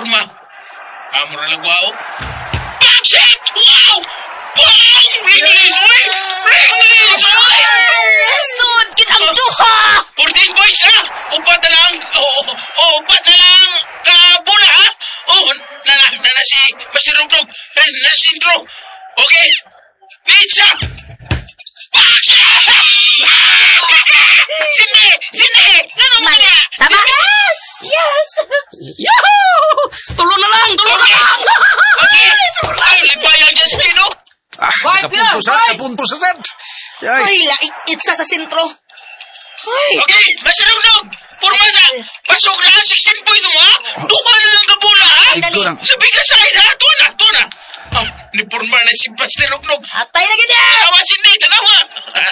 porma. Amro lang wow. Bakit? Wow! Bang! Release! Sud, kitang duha! 14 points ha! Upat na lang! Upat na lang! Kabula ha! Na si Master Rugdog! Na si Intro! Okay! Pizza! Sindi! Ano mo nga? Sama! Yes! Yahoo! Tulo na lang! Okay! Ay, libayang Justino! Napunto sa dad. Ay, laik sa sentro. Ay! Okay! Master Rugdog! Purmasa! Pasok na! 16 point mo ha! Duka na lang kabula ha! Ay, dali. Sabi ka sa akin ha! Ito na! Ni Purma na si Master Rugdog! Atay na gid! Awas hindi! Tanawa!